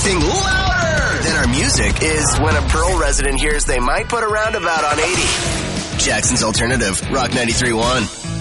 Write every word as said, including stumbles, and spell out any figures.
anything louder than our music is when a Pearl resident hears they might put a roundabout on eighty. Jackson's Alternative, Rock ninety-three point one.